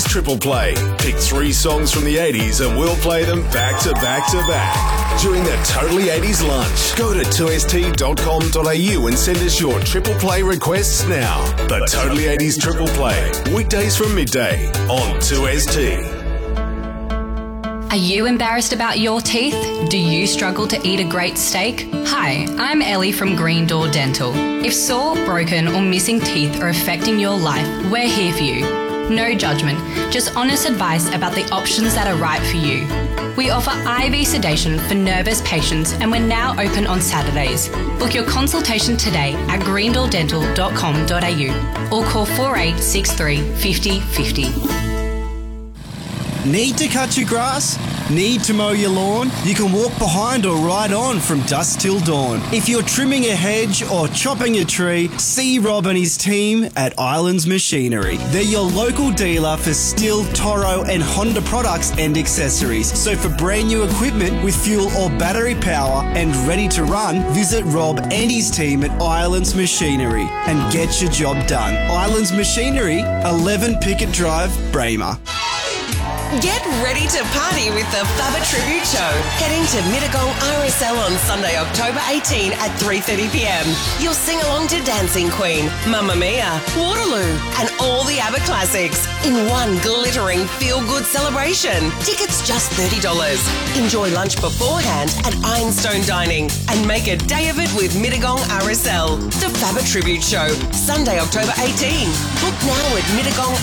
80s Triple Play. Pick 3 songs from the 80s and we'll play them back to back to back. During the Totally 80s lunch, go to 2st.com.au and send us your Triple Play requests now. The Totally 80s Triple Play. Weekdays from midday on 2ST. Are you embarrassed about your teeth? Do you struggle to eat a great steak? Hi, I'm Ellie from Green Door Dental. If sore, broken or missing teeth are affecting your life, we're here for you. No judgment, just honest advice about the options that are right for you. We offer IV sedation for nervous patients and we're now open on Saturdays. Book your consultation today at greendoordental.com.au or call 4863 50 50. Need to cut your grass? Need to mow your lawn? You can walk behind or ride on from dusk till dawn. If you're trimming a hedge or chopping a tree, see Rob and his team at Islands Machinery. They're your local dealer for Stihl, Toro and Honda products and accessories. So for brand new equipment with fuel or battery power and ready to run, visit Rob and his team at Islands Machinery and get your job done. Islands Machinery, 11 Pickett Drive, Braemar. Get ready to party with the Fabba Tribute Show. Heading to Mittagong RSL on Sunday, October 18 at 3:30pm. You'll sing along to Dancing Queen, Mamma Mia, Waterloo, and all the ABBA classics in one glittering feel-good celebration. Tickets just $30. Enjoy lunch beforehand at Ironstone Dining and make a day of it with Mittagong RSL. The Fabba Tribute Show, Sunday, October 18. Book now at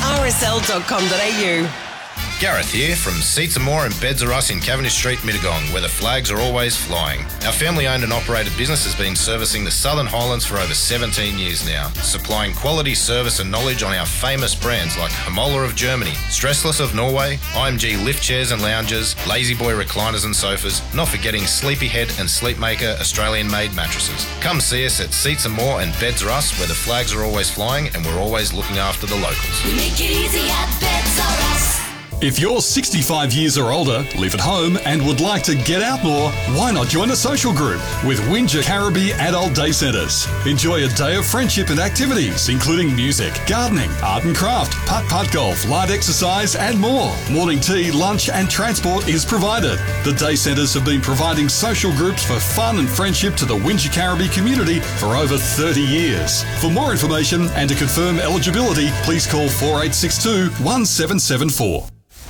mittagongrsl.com.au. Gareth here from Seats and More and Beds Are Us in Cavendish Street, Mittagong, where the flags are always flying. Our family-owned and operated business has been servicing the Southern Highlands for over 17 years now, supplying quality service and knowledge on our famous brands like Hamola of Germany, Stressless of Norway, IMG lift chairs and lounges, Lazy Boy recliners and sofas, not forgetting Sleepyhead and Sleepmaker Australian-made mattresses. Come see us at Seats and More and Beds Are Us, where the flags are always flying and we're always looking after the locals. We make it easy at Beds Are Us. If you're 65 years or older, live at home and would like to get out more, why not join a social group with Windsor Caribbean Adult Day Centres? Enjoy a day of friendship and activities, including music, gardening, art and craft, putt-putt golf, light exercise and more. Morning tea, lunch and transport is provided. The Day Centres have been providing social groups for fun and friendship to the Windsor Caribbean community for over 30 years. For more information and to confirm eligibility, please call 4862 1774.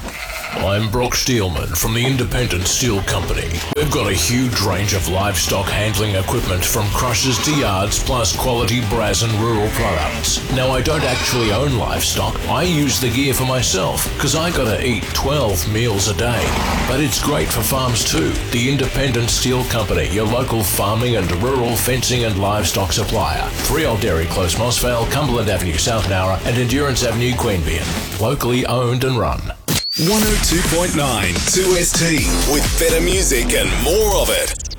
I'm Brock Steelman from the Independent Steel Company. We've got a huge range of livestock handling equipment from crushers to yards, plus quality brass and rural products. Now, I don't actually own livestock. I use the gear for myself because I gotta eat 12 meals a day. But it's great for farms too. The Independent Steel Company, your local farming and rural fencing and livestock supplier. 3 Old Dairy Close, Mossvale, Cumberland Avenue, South Nowra and Endurance Avenue, Queanbeyan. Locally owned and run. 102.9 2ST with better music and more of it.